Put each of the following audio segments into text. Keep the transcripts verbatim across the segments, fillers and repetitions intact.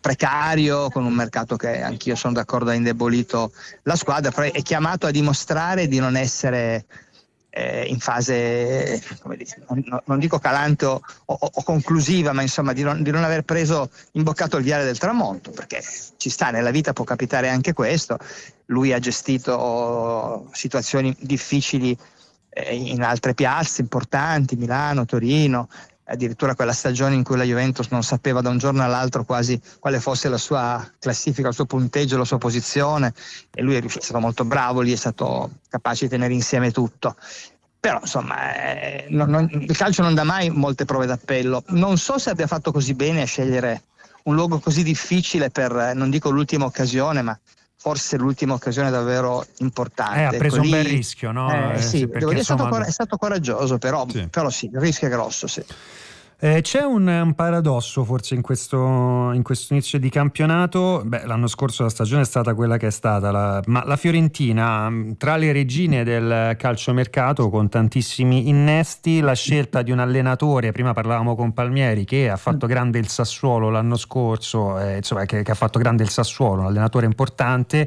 precario, con un mercato che anch'io sono d'accordo ha indebolito la squadra, però è chiamato a dimostrare di non essere eh, in fase, come dire, non, non dico calante o, o, o conclusiva, ma insomma di non, di non aver preso, imboccato il viale del tramonto, perché ci sta, nella vita può capitare anche questo. Lui ha gestito situazioni difficili eh, in altre piazze importanti, Milano, Torino, addirittura quella stagione in cui la Juventus non sapeva da un giorno all'altro quasi quale fosse la sua classifica, il suo punteggio, la sua posizione, e lui è stato molto bravo lì, è stato capace di tenere insieme tutto. Però insomma eh, non, non, il calcio non dà mai molte prove d'appello. Non so se abbia fatto così bene a scegliere un luogo così difficile per, non dico l'ultima occasione, ma forse l'ultima occasione davvero importante. Eh, ha preso ecco, un bel lì, rischio, no? Eh, Eh, sì, sì, devo dire, è, stato, insomma... è stato coraggioso, però sì. però sì, il rischio è grosso, sì. Eh, c'è un, un paradosso forse in questo, in questo inizio di campionato. Beh, l'anno scorso la stagione è stata quella che è stata, la, ma la Fiorentina, tra le regine del calciomercato, con tantissimi innesti, la scelta di un allenatore, prima parlavamo con Palmieri, che ha fatto grande il Sassuolo l'anno scorso, eh, insomma che, che ha fatto grande il Sassuolo, un allenatore importante,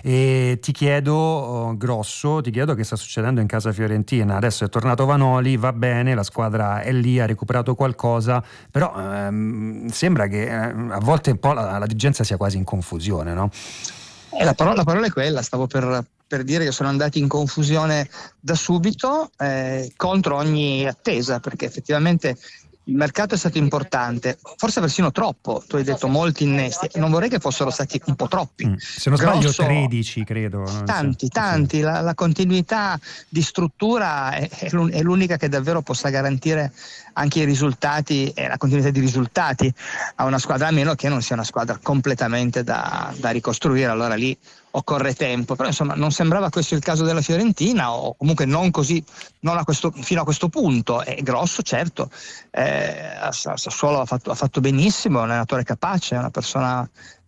e ti chiedo, oh, Grosso, ti chiedo che sta succedendo in casa fiorentina. Adesso è tornato Vanoli, va bene, la squadra è lì, ha recuperato qualcosa, cosa, però ehm, sembra che eh, a volte un po' la, la dirigenza sia quasi in confusione, no? Eh, la, parola, la parola è quella, stavo per, per dire che sono andati in confusione da subito, eh, contro ogni attesa, perché effettivamente il mercato è stato importante, forse persino troppo. Tu hai detto molti innesti, non vorrei che fossero stati un po' troppi. Mm. Se non Grosso, sbaglio tredici, credo. Tanti, sì, tanti. Sì. La, la continuità di struttura è, è l'unica che davvero possa garantire anche i risultati e la continuità di risultati a una squadra, a meno che non sia una squadra completamente da, da ricostruire. Allora lì occorre tempo, però insomma non sembrava questo il caso della Fiorentina, o comunque non così, non a questo, fino a questo punto. È grosso, certo, eh, Sassuolo ha fatto, ha fatto benissimo, è un allenatore capace, è una persona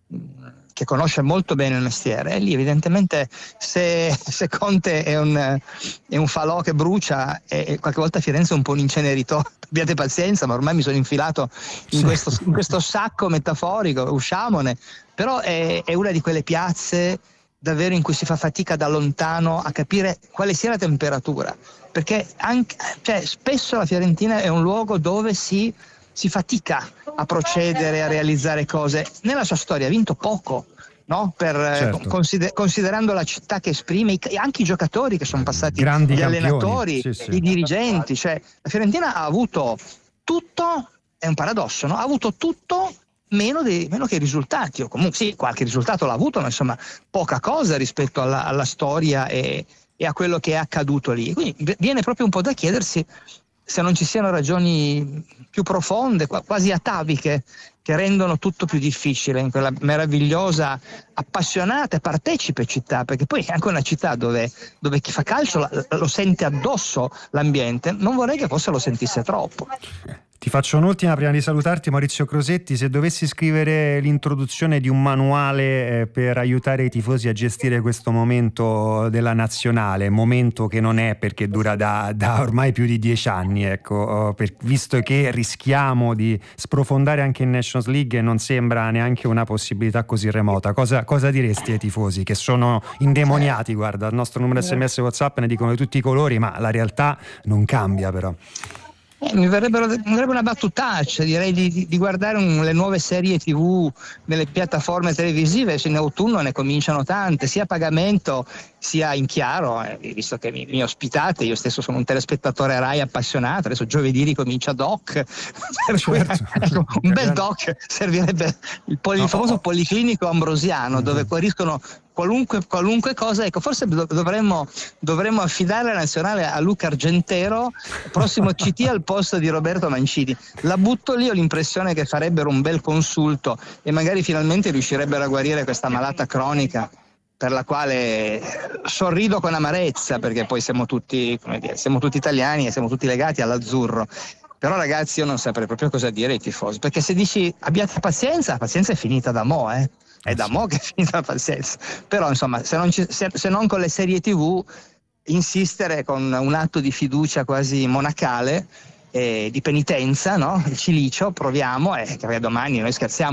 che conosce molto bene il mestiere, e lì evidentemente se, se Conte è un, è un falò che brucia, e qualche volta Firenze è un po' un inceneritore, abbiate pazienza, ma ormai mi sono infilato in, sì. questo, in questo sacco metaforico, usciamone. Però è, è una di quelle piazze davvero in cui si fa fatica da lontano a capire quale sia la temperatura, perché anche, cioè, spesso la Fiorentina è un luogo dove si si fatica a procedere, a realizzare cose. Nella sua storia ha vinto poco, no? Per, certo. consider- considerando la città che esprime, i, anche i giocatori che sono passati, grandi gli campioni. allenatori, Sì, sì. i dirigenti. Cioè, la Fiorentina ha avuto tutto, è un paradosso, no? Ha avuto tutto meno, dei, meno che i risultati, o comunque sì, qualche risultato l'ha avuto, ma insomma poca cosa rispetto alla, alla storia e, e a quello che è accaduto lì. Quindi viene proprio un po' da chiedersi se non ci siano ragioni più profonde, quasi ataviche, che rendono tutto più difficile in quella meravigliosa, appassionata e partecipe città, perché poi è anche una città dove, dove chi fa calcio lo sente addosso l'ambiente. Non vorrei che forse lo sentisse troppo. Ti faccio un'ultima prima di salutarti, Maurizio Crosetti. Se dovessi scrivere l'introduzione di un manuale eh, per aiutare i tifosi a gestire questo momento della nazionale, momento che non è, perché dura da, da ormai più di dieci anni, ecco, per, visto che rischiamo di sprofondare anche in Nations League e non sembra neanche una possibilità così remota, cosa, cosa diresti ai tifosi che sono indemoniati? Guarda, al nostro numero sms WhatsApp ne dicono di tutti i colori, ma la realtà non cambia però. Eh, mi, verrebbero, mi verrebbe una battutaccia, direi di, di guardare un, le nuove serie tivù nelle piattaforme televisive. In autunno ne cominciano tante, sia a pagamento sia in chiaro, eh, visto che mi, mi ospitate. Io stesso sono un telespettatore Rai appassionato, adesso giovedì ricomincia Doc, per cui, certo. ecco, un bel Doc servirebbe, il, poli, il famoso policlinico ambrosiano, dove guariscono Qualunque, qualunque cosa. Ecco, forse dovremmo, dovremmo affidare la nazionale a Luca Argentero, prossimo C T al posto di Roberto Mancini. La butto lì, ho l'impressione che farebbero un bel consulto e magari finalmente riuscirebbero a guarire questa malata cronica, per la quale sorrido con amarezza, perché poi siamo tutti, come dire, siamo tutti italiani e siamo tutti legati all'azzurro. Però ragazzi, io non saprei proprio cosa dire ai tifosi, perché se dici abbiate pazienza, la pazienza è finita da mo', eh. È da mo' che è finita la pazienza. Però insomma, se non, ci, se, se non con le serie tivù, insistere con un atto di fiducia quasi monacale, eh, di penitenza, no? Il cilicio, proviamo, e eh, che domani noi scherziamo.